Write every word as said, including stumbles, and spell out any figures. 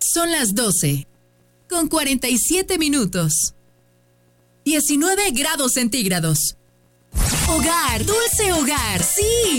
Son las doce, con cuarenta y siete minutos. diecinueve grados centígrados. Hogar, dulce hogar, sí.